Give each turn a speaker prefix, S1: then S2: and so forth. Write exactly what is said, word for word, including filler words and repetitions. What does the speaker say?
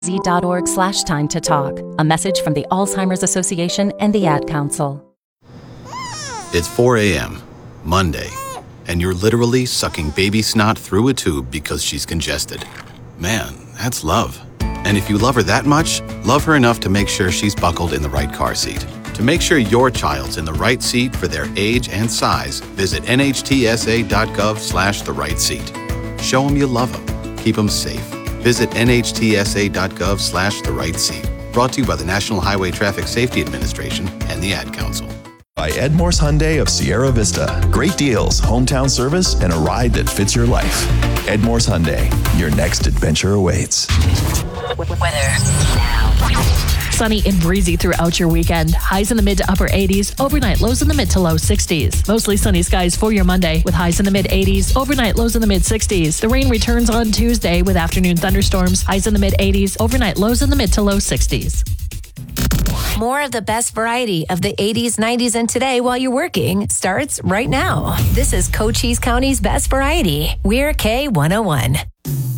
S1: z.org slash time to talk. A message from the Alzheimer's Association and the Ad Council.
S2: It's four a.m., Monday, and you're literally sucking baby snot through a tube because she's congested. Man, that's love. And if you love her that much, love her enough to make sure she's buckled in the right car seat. To make sure your child's in the right seat for their age and size, visit nhtsa.gov slash the right seat. Show them you love them. Keep them safe. Visit nhtsa.gov slash the right seat. Brought to you by the National Highway Traffic Safety Administration and the Ad Council.
S3: By Ed Morse Hyundai of Sierra Vista. Great deals, hometown service, and a ride that fits your life. Ed Morse Hyundai. Your next adventure awaits.
S4: Weather now. Sunny and breezy throughout your weekend. Highs in the mid to upper eighties. Overnight lows in the mid to low sixties. Mostly sunny skies for your Monday with highs in the mid eighties. Overnight lows in the mid sixties. The rain returns on Tuesday with afternoon thunderstorms. Highs in the mid eighties. Overnight lows in the mid to low sixties.
S5: More of the best variety of the eighties, nineties, and today while you're working starts right now. This is Cochise County's Best Variety. We're K one oh one.